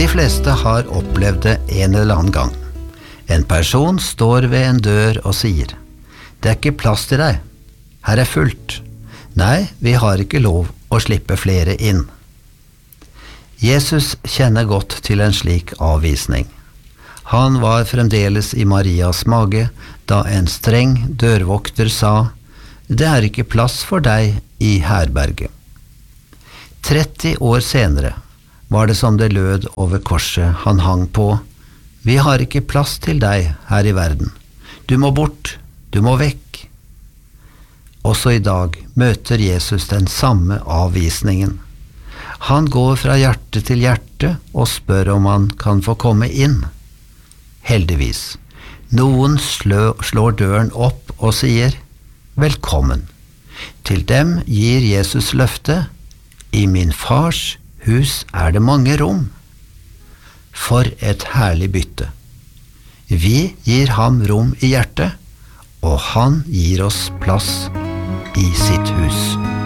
De fleste har opplevd det en eller annen gang. En person står ved en dør og sier: «Det ikke plass til deg. Her fullt. Nei, vi har ikke lov å slippe flere inn.» Jesus kjenner godt til en slik avvisning. Han var fremdeles i Marias mage da en streng dørvokter sa: «Det ikke plass for deg i herberget.» 30 år senere var det som det lød over korset han hang på: «Vi har ikke plass til deg her i verden. Du må bort, du må vekk.» Også i dag møter Jesus den samme avvisningen. Han går fra hjerte til hjerte og spør om han kan få komme inn. Heldigvis, noen slår døren opp og sier: «Velkommen.» Til dem gir Jesus løftet: «I min fars hus det mange rom.» For et herlig bytte. Vi gir ham rom i hjertet, og han gir oss plass i sitt hus.